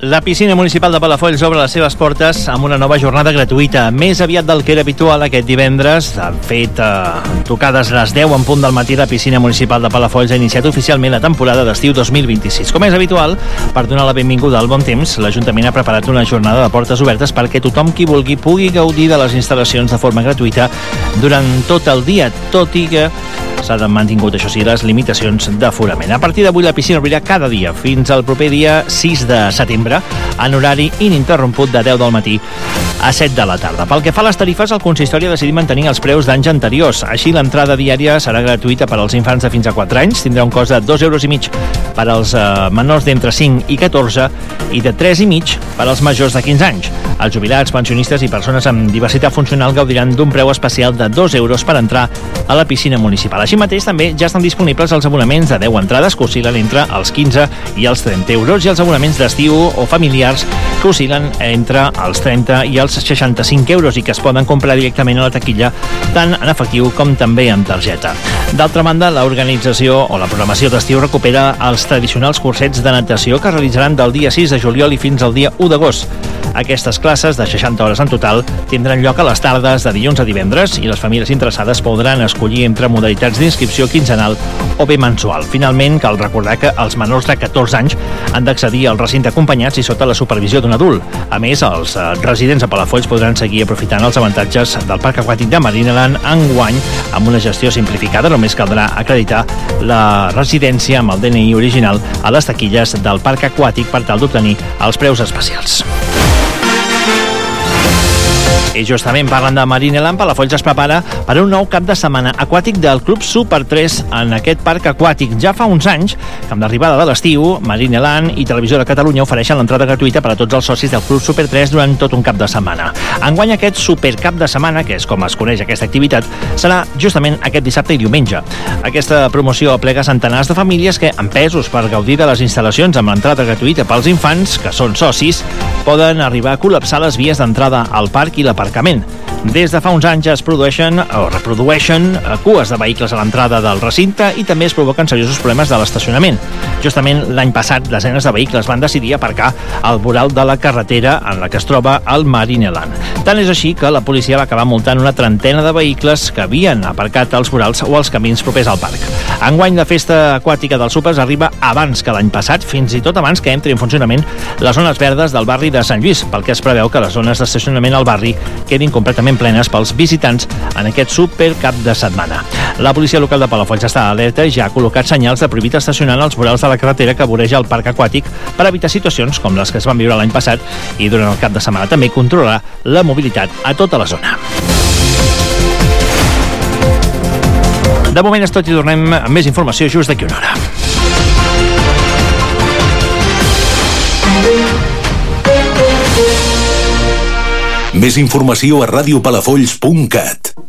La piscina municipal de Palafolls obre les seves portes amb una nova jornada gratuïta, més aviat del que era habitual aquest divendres. Han fet tocades les 10 en punt del matí. La piscina municipal de Palafolls ha iniciat oficialment la temporada d'estiu 2026. Com és habitual, per donar la benvinguda al bon temps, l'Ajuntament ha preparat una jornada de portes obertes perquè tothom qui vulgui pugui gaudir de les instal·lacions de forma gratuïta durant tot el dia, tot i que s'han mantingut, això sí, les limitacions d'aforament. A partir d'avui la piscina obrirà cada dia fins al proper dia 6 de setembre en horari ininterromput de 10 del matí a 7 de la tarda. Pel que fa a les tarifes, el consistori ha decidit mantenir els preus d'anys anteriors. Així, l'entrada diària serà gratuïta per als infants de fins a 4 anys, tindrà un cost de 2,5 € per als menors d'entre 5 i 14 i de 3,5 € per als majors de 15 anys. Els jubilats, pensionistes i persones amb diversitat funcional gaudiran d'un preu especial de 2 € per entrar a la piscina municipal. Així mateix, també ja estan disponibles els abonaments de 10 entrades que oscil·len entre els 15 i els 30 € i els abonaments d'estiu o familiars que oscil·len entre els 30 i els 65 € i que es poden comprar directament a la taquilla tant en efectiu com també en targeta. D'altra banda, l'organització o la programació d'estiu recupera els tradicionals cursets de natació que es realitzaran del dia 6 de juliol i fins al dia 1 d'agost. Aquestes classes, de 60 hores en total, tindran lloc a les tardes de dilluns a divendres i les famílies interessades podran escollir entre modalitats d'inscripció quinzenal o bé mensual. Finalment, cal recordar que els menors de 14 anys han d'accedir al recinte acompanyats i sota la supervisió d'un adult. A més, els residents a Palafolls podran seguir aprofitant els avantatges del Parc Aquàtic de Marineland enguany amb una gestió simplificada. Només caldrà acreditar la residència amb el DNI original a les taquilles del Parc Aquàtic per tal d'obtenir els preus especials. I justament parlant de Marineland, Palafolls es prepara per un nou cap de setmana aquàtic del Club Super 3 en aquest parc aquàtic. Ja fa uns anys que amb l'arribada de l'estiu, Marineland i Televisió de Catalunya ofereixen l'entrada gratuïta per a tots els socis del Club Super 3 durant tot un cap de setmana. Enguany aquest super cap de setmana, que és com es coneix aquesta activitat, serà justament aquest dissabte i diumenge. Aquesta promoció aplega centenars de famílies que, empesos per gaudir de les instal·lacions amb l'entrada gratuïta pels infants, que són socis, poden arribar a col·lapsar les vies d'entrada al parc i l'aparcament. Des de fa uns anys es produeixen o reprodueixen cues de vehicles a l'entrada del recinte i també es provoquen seriosos problemes de l'estacionament. Justament l'any passat, desenes de vehicles van decidir aparcar al voral de la carretera en la que es troba el Marineland. Tant és així que la policia va acabar multant una trentena de vehicles que havien aparcat als vorals o als camins propers al parc. Enguany, la festa aquàtica dels Supers arriba abans que l'any passat, fins i tot abans que entri en funcionament les zones verdes del barri de Sant Lluís, pel que es preveu que les zones d'estacionament al barri quedin completament plenes pels visitants en aquest super cap de setmana. La policia local de Palafolls està alerta i ja ha col·locat senyals de prohibit estacionar als vorals de la carretera que voreja el parc aquàtic per evitar situacions com les que es van viure l'any passat i durant el cap de setmana també controlarà la mobilitat a tota la zona. De moment és tot i tornem amb més informació just d'aquí una hora. Més informació a radiopalafolls.cat.